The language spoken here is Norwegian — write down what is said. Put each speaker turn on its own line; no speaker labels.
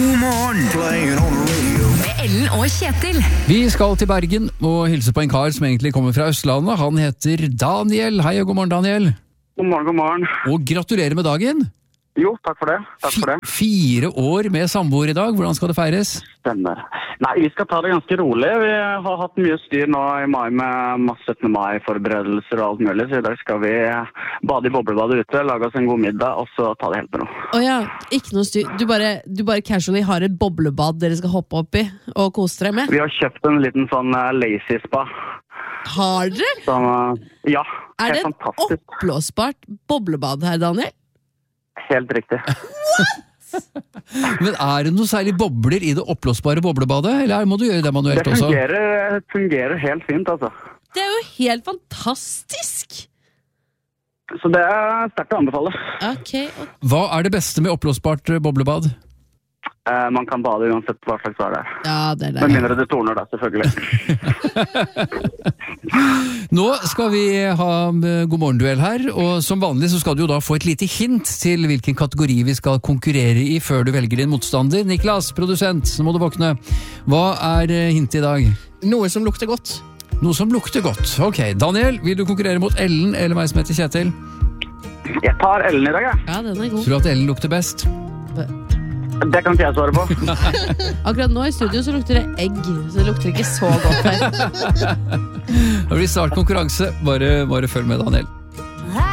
God morgen Playing on the radio
Med Ellen og Kjetil.
Vi skal til Bergen og hilse på en kar som egentlig kommer fra Østlandet. Han heter Daniel. Hei og god morgen, Daniel.
God morgen, god morgen.
Og gratulerer med dagen.
Jo, takk for det. Takk for det.
4 år med samboer i dag. Hvordan skal det feires?
Stemmer. Nei, vi skal ta det ganske rolig. Vi har hatt mye styr nå i mai med masse 17. mai-forberedelser og alt mulig, så i dag skal vi bade i boblebadet ute, lage oss en god middag, og så ta det helt med noe.
Åja, ikke noe styr. Du bare casually har et boblebad dere skal hoppe opp i og kose dere med?
Vi har kjøpt en liten sånn lazy spa.
Har dere?
Som, ja,
Er det
helt
et
fantastisk.
oppblåsbart boblebad her, Daniel?
Helt riktig.
Men er det noe særlig bobler i det oppblåsbare boblebadet, eller må du gjøre det manuelt
Det
også?
fungerer helt fint, altså.
Det er jo helt fantastisk!
Så det er sterkt å anbefale.
Ok,
Hva er det beste med oppblåsbart boblebad?
Man kan bade uansett hva slags vær det er.
ja, det er
Med
det.
mindre det torner da, selvfølgelig.
Nå skal vi ha god morgenduell her, og som vanlig så skal du jo da få et lite hint til hvilken kategori vi skal konkurrere i før du velger din motstander. Niklas, produsent, så må du våkne. Hva er hintet i dag?
Noe som lukter godt.
Noe som lukter godt. Ok, Daniel, vil du konkurrere mot Ellen eller meg som heter Kjetil?
Jeg tar Ellen i dag, jeg.
Ja, den er god.
Tror du at Ellen lukter best?
Det kan ikke jeg svare på.
Akkurat nå i studio så lukter det egg, så det lukter ikke så godt her.
Det blir snart konkurranse. Bare følg med, Daniel.